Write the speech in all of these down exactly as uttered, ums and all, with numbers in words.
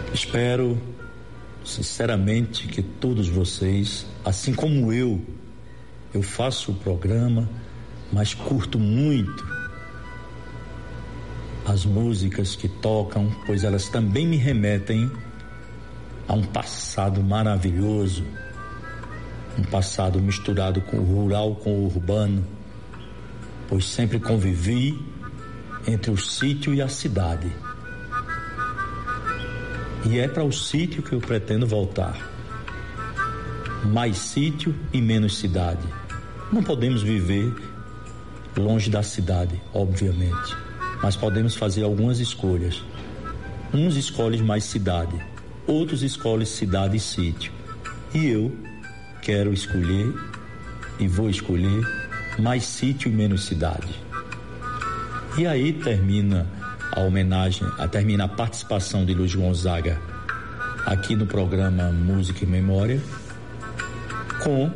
Espero sinceramente que todos vocês, assim como eu, eu faço o programa, mas curto muito as músicas que tocam, pois elas também me remetem a um passado maravilhoso, um passado misturado com o rural, com o urbano, pois sempre convivi entre o sítio e a cidade. E é para o sítio que eu pretendo voltar. Mais sítio e menos cidade. Não podemos viver longe da cidade, obviamente, mas podemos fazer algumas escolhas. Uns escolhem mais cidade, outros escolhem cidade e sítio. E eu quero escolher e vou escolher mais sítio e menos cidade. E aí termina a homenagem, a, termina a participação de Luiz Gonzaga aqui no programa Música e Memória, com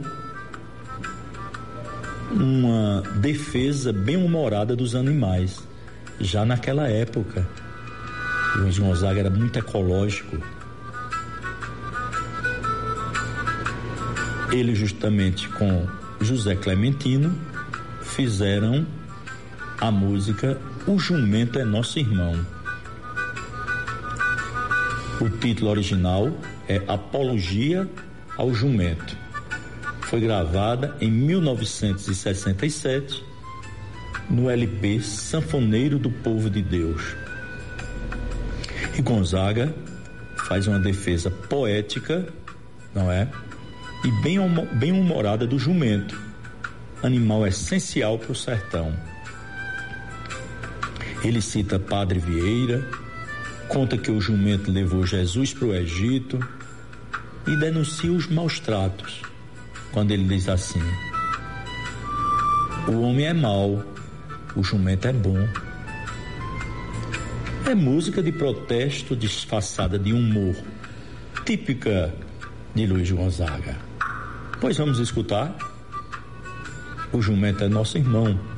uma defesa bem humorada dos animais. Já naquela época, Luiz Gonzaga era muito ecológico. Ele, justamente com José Clementino, fizeram a música O Jumento é Nosso Irmão. O título original é Apologia ao Jumento. Foi gravada em mil novecentos e sessenta e sete no L P Sanfoneiro do Povo de Deus. E Gonzaga faz uma defesa poética, não é? E bem, bem humorada do jumento, animal essencial para o sertão. Ele cita Padre Vieira, conta que o jumento levou Jesus para o Egito e denuncia os maus tratos, quando ele diz assim: o homem é mau, o jumento é bom. É música de protesto disfarçada de humor, típica de Luiz Gonzaga. Pois vamos escutar. O Jumento é Nosso Irmão.